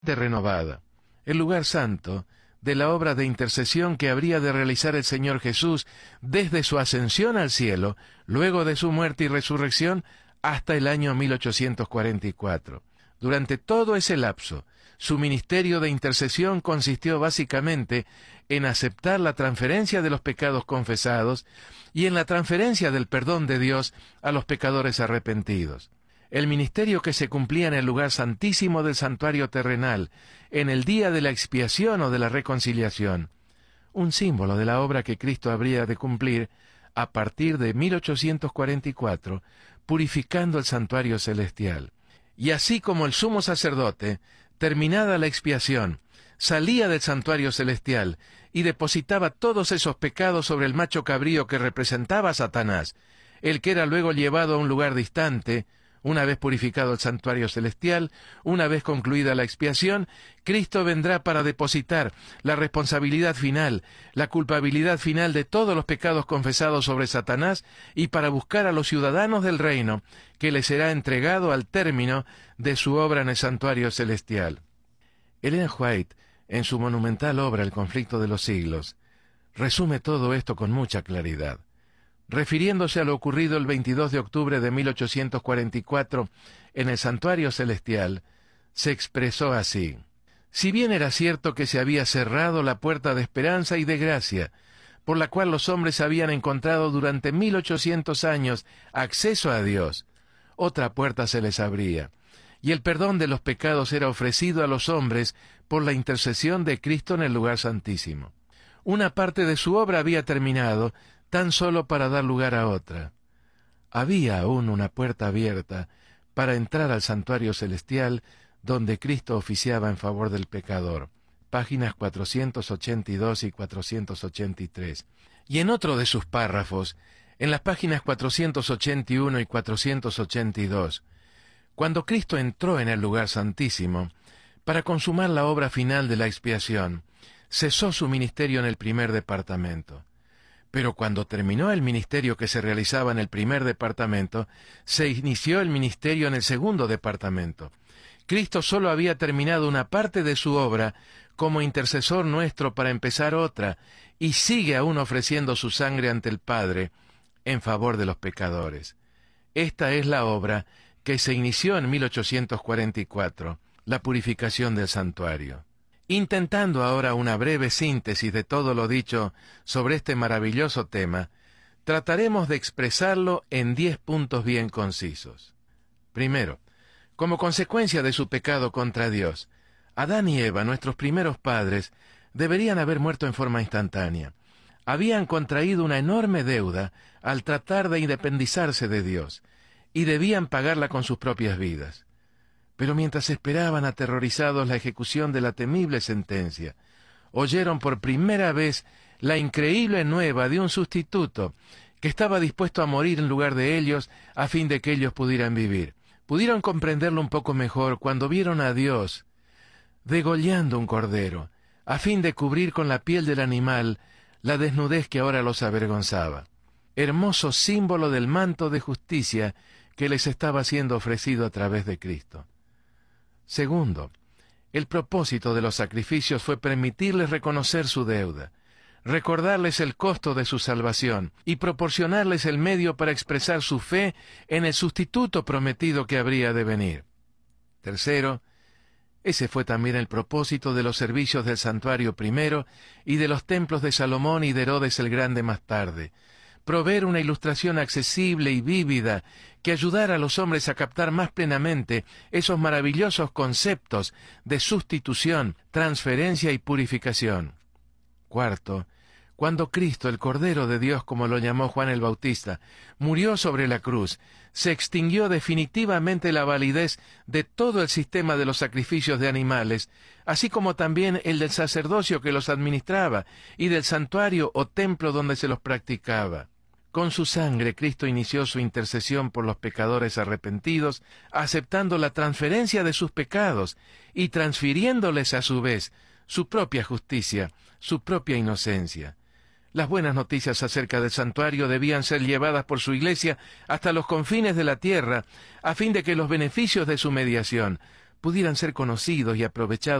renovada. El lugar santo, de la obra de intercesión que habría de realizar el Señor Jesús desde su ascensión al cielo, luego de su muerte y resurrección, hasta el año 1844. Durante todo ese lapso, su ministerio de intercesión consistió básicamente en aceptar la transferencia de los pecados confesados y en la transferencia del perdón de Dios a los pecadores arrepentidos. El ministerio que se cumplía en el lugar santísimo del santuario terrenal, en el día de la expiación o de la reconciliación, un símbolo de la obra que Cristo habría de cumplir a partir de 1844, purificando el santuario celestial. Y así como el sumo sacerdote, terminada la expiación, salía del santuario celestial y depositaba todos esos pecados sobre el macho cabrío que representaba a Satanás, el que era luego llevado a un lugar distante. Una vez purificado el santuario celestial, una vez concluida la expiación, Cristo vendrá para depositar la responsabilidad final, la culpabilidad final de todos los pecados confesados sobre Satanás y para buscar a los ciudadanos del reino que les será entregado al término de su obra en el santuario celestial. Ellen White, en su monumental obra El conflicto de los siglos, resume todo esto con mucha claridad. Refiriéndose a lo ocurrido el 22 de octubre de 1844 en el santuario celestial, se expresó así: si bien era cierto que se había cerrado la puerta de esperanza y de gracia, por la cual los hombres habían encontrado durante 1800 años acceso a Dios, otra puerta se les abría, y el perdón de los pecados era ofrecido a los hombres por la intercesión de Cristo en el lugar santísimo. Una parte de su obra había terminado, tan solo para dar lugar a otra. Había aún una puerta abierta para entrar al santuario celestial donde Cristo oficiaba en favor del pecador. Páginas 482 y 483. Y en otro de sus párrafos, en las páginas 481 y 482, cuando Cristo entró en el lugar santísimo, para consumar la obra final de la expiación, cesó su ministerio en el primer departamento. Pero cuando terminó el ministerio que se realizaba en el primer departamento, se inició el ministerio en el segundo departamento. Cristo solo había terminado una parte de su obra como intercesor nuestro para empezar otra, y sigue aún ofreciendo su sangre ante el Padre en favor de los pecadores. Esta es la obra que se inició en 1844, la purificación del santuario. Intentando ahora una breve síntesis de todo lo dicho sobre este maravilloso tema, trataremos de expresarlo en 10 puntos bien concisos. Primero, como consecuencia de su pecado contra Dios, Adán y Eva, nuestros primeros padres, deberían haber muerto en forma instantánea. Habían contraído una enorme deuda al tratar de independizarse de Dios, y debían pagarla con sus propias vidas. Pero mientras esperaban aterrorizados la ejecución de la temible sentencia, oyeron por primera vez la increíble nueva de un sustituto que estaba dispuesto a morir en lugar de ellos a fin de que ellos pudieran vivir. Pudieron comprenderlo un poco mejor cuando vieron a Dios degollando un cordero, a fin de cubrir con la piel del animal la desnudez que ahora los avergonzaba. Hermoso símbolo del manto de justicia que les estaba siendo ofrecido a través de Cristo. Segundo, el propósito de los sacrificios fue permitirles reconocer su deuda, recordarles el costo de su salvación y proporcionarles el medio para expresar su fe en el sustituto prometido que habría de venir. Tercero, ese fue también el propósito de los servicios del santuario primero y de los templos de Salomón y de Herodes el Grande más tarde, proveer una ilustración accesible y vívida que ayudara a los hombres a captar más plenamente esos maravillosos conceptos de sustitución, transferencia y purificación. Cuarto, cuando Cristo, el Cordero de Dios, como lo llamó Juan el Bautista, murió sobre la cruz, se extinguió definitivamente la validez de todo el sistema de los sacrificios de animales, así como también el del sacerdocio que los administraba y del santuario o templo donde se los practicaba. Con su sangre Cristo inició su intercesión por los pecadores arrepentidos, aceptando la transferencia de sus pecados y transfiriéndoles a su vez su propia justicia, su propia inocencia. Las buenas noticias acerca del santuario debían ser llevadas por su iglesia hasta los confines de la tierra, a fin de que los beneficios de su mediación pudieran ser conocidos y aprovechados